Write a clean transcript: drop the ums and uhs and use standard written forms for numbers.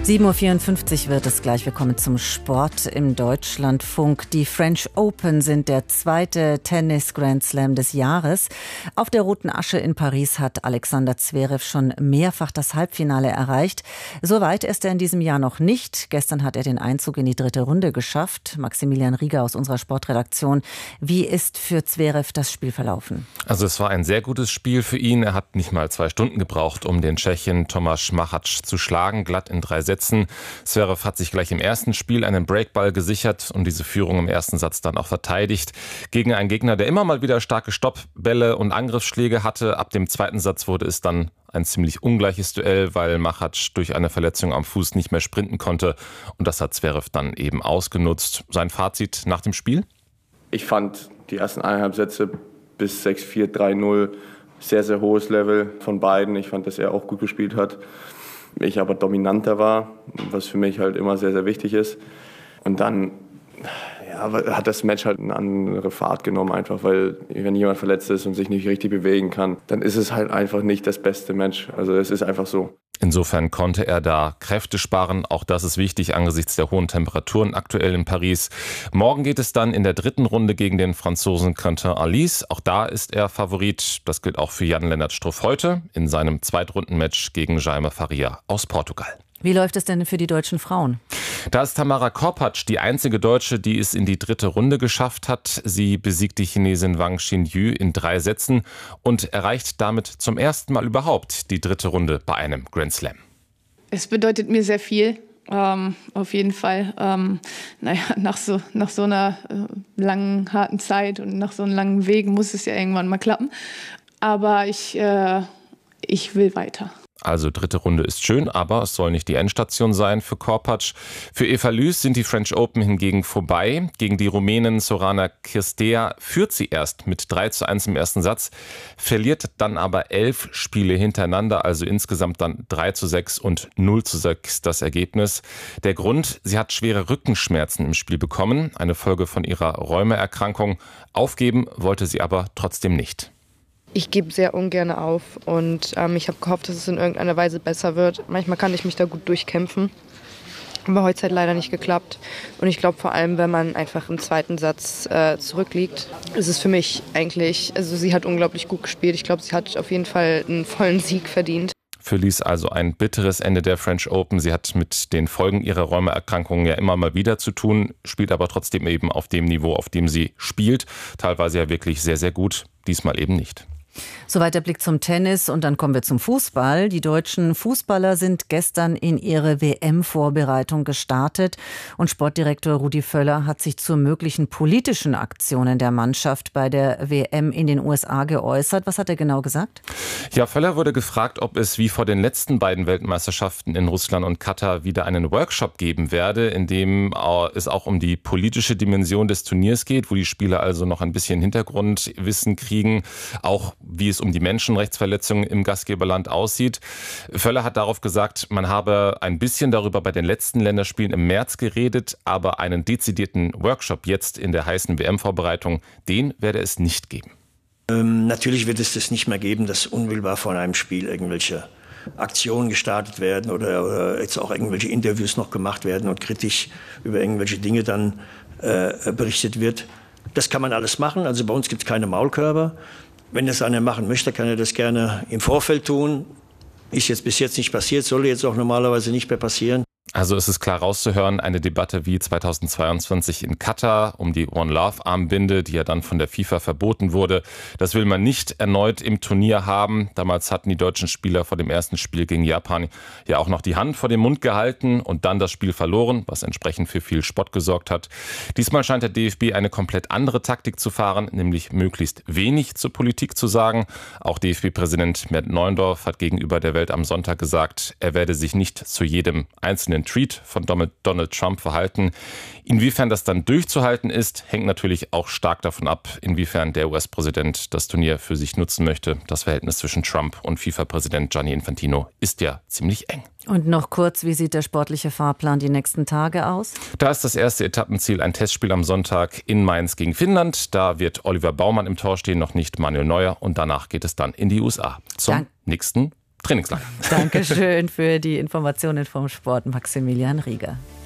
7:54 Uhr wird es gleich. Wir kommen zum Sport im Deutschlandfunk. Die French Open sind der zweite Tennis-Grand Slam des Jahres. Auf der Roten Asche in Paris hat Alexander Zverev schon mehrfach das Halbfinale erreicht. Soweit ist er in diesem Jahr noch nicht. Gestern hat er den Einzug in die dritte Runde geschafft. Maximilian Rieger aus unserer Sportredaktion. Wie ist für Zverev das Spiel verlaufen? Also es war ein sehr gutes Spiel für ihn. Er hat nicht mal 2 Stunden gebraucht, um den Tschechen Tomáš Machač zu schlagen, glatt in 3 Sätzen. Zverev hat sich gleich im ersten Spiel einen Breakball gesichert und diese Führung im ersten Satz dann auch verteidigt. Gegen einen Gegner, der immer mal wieder starke Stoppbälle und Angriffsschläge hatte. Ab dem zweiten Satz wurde es dann ein ziemlich ungleiches Duell, weil Machač durch eine Verletzung am Fuß nicht mehr sprinten konnte. Und das hat Zverev dann eben ausgenutzt. Sein Fazit nach dem Spiel? Ich fand die ersten 1,5 Sätze bis 6-4, 3-0 sehr, sehr hohes Level von beiden. Ich fand, dass er auch gut gespielt hat. Ich aber dominanter war, was für mich halt immer sehr, sehr wichtig ist. Und dann hat das Match halt eine andere Fahrt genommen, einfach weil wenn jemand verletzt ist und sich nicht richtig bewegen kann, dann ist es halt einfach nicht das beste Match. Also es ist einfach so. Insofern konnte er da Kräfte sparen. Auch das ist wichtig angesichts der hohen Temperaturen aktuell in Paris. Morgen geht es dann in der dritten Runde gegen den Franzosen Quentin Halys. Auch da ist er Favorit. Das gilt auch für Jan-Lennart Struff heute in seinem Zweitrundenmatch gegen Jaime Faria aus Portugal. Wie läuft es denn für die deutschen Frauen? Da ist Tamara Korpatsch die einzige Deutsche, die es in die dritte Runde geschafft hat. Sie besiegt die Chinesin Wang Xinyu in 3 Sätzen und erreicht damit zum ersten Mal überhaupt die dritte Runde bei einem Grand Slam. Es bedeutet mir sehr viel, auf jeden Fall. Nach so einer langen, harten Zeit und nach so einem langen Weg muss es ja irgendwann mal klappen. Aber ich will weiter. Also dritte Runde ist schön, aber es soll nicht die Endstation sein für Korpatsch. Für Eva Lüß sind die French Open hingegen vorbei. Gegen die Rumänin Sorana Cirstea führt sie erst mit 3:1 im ersten Satz, verliert dann aber 11 Spiele hintereinander, also insgesamt dann 3:6 und 0:6 das Ergebnis. Der Grund, sie hat schwere Rückenschmerzen im Spiel bekommen, eine Folge von ihrer Rheumaerkrankung. Aufgeben wollte sie aber trotzdem nicht. Ich gebe sehr ungern auf und ich habe gehofft, dass es in irgendeiner Weise besser wird. Manchmal kann ich mich da gut durchkämpfen, aber heute hat leider nicht geklappt. Und ich glaube vor allem, wenn man einfach im zweiten Satz zurückliegt, ist es für mich eigentlich, also sie hat unglaublich gut gespielt. Ich glaube, sie hat auf jeden Fall einen vollen Sieg verdient. Für Lüß also ein bitteres Ende der French Open. Sie hat mit den Folgen ihrer Rheumaerkrankungen ja immer mal wieder zu tun, spielt aber trotzdem eben auf dem Niveau, auf dem sie spielt. Teilweise ja wirklich sehr, sehr gut, diesmal eben nicht. Soweit der Blick zum Tennis und dann kommen wir zum Fußball. Die deutschen Fußballer sind gestern in ihre WM-Vorbereitung gestartet und Sportdirektor Rudi Völler hat sich zu möglichen politischen Aktionen der Mannschaft bei der WM in den USA geäußert. Was hat er genau gesagt? Ja, Völler wurde gefragt, ob es wie vor den letzten beiden Weltmeisterschaften in Russland und Katar wieder einen Workshop geben werde, in dem es auch um die politische Dimension des Turniers geht, wo die Spieler also noch ein bisschen Hintergrundwissen kriegen, auch wie es um die Menschenrechtsverletzungen im Gastgeberland aussieht. Völler hat darauf gesagt, man habe ein bisschen darüber bei den letzten Länderspielen im März geredet, aber einen dezidierten Workshop jetzt in der heißen WM-Vorbereitung, den werde es nicht geben. Natürlich wird es das nicht mehr geben, dass unmittelbar vor einem Spiel irgendwelche Aktionen gestartet werden oder jetzt auch irgendwelche Interviews noch gemacht werden und kritisch über irgendwelche Dinge dann berichtet wird. Das kann man alles machen, also bei uns gibt es keine Maulkörper. Wenn das einer machen möchte, kann er das gerne im Vorfeld tun. Ist jetzt bis jetzt nicht passiert, soll jetzt auch normalerweise nicht mehr passieren. Also es ist klar rauszuhören, eine Debatte wie 2022 in Katar um die One Love Armbinde, die ja dann von der FIFA verboten wurde. Das will man nicht erneut im Turnier haben. Damals hatten die deutschen Spieler vor dem ersten Spiel gegen Japan ja auch noch die Hand vor dem Mund gehalten und dann das Spiel verloren, was entsprechend für viel Spott gesorgt hat. Diesmal scheint der DFB eine komplett andere Taktik zu fahren, nämlich möglichst wenig zur Politik zu sagen. Auch DFB-Präsident Mert Neuendorf hat gegenüber der Welt am Sonntag gesagt, er werde sich nicht zu jedem einzelnen Tweet von Donald Trump verhalten. Inwiefern das dann durchzuhalten ist, hängt natürlich auch stark davon ab, inwiefern der US-Präsident das Turnier für sich nutzen möchte. Das Verhältnis zwischen Trump und FIFA-Präsident Gianni Infantino ist ja ziemlich eng. Und noch kurz, wie sieht der sportliche Fahrplan die nächsten Tage aus? Da ist das erste Etappenziel ein Testspiel am Sonntag in Mainz gegen Finnland. Da wird Oliver Baumann im Tor stehen, noch nicht Manuel Neuer. Und danach geht es dann in die USA zum nächsten Trainingslager. Dankeschön für die Informationen vom Sport, Maximilian Rieger.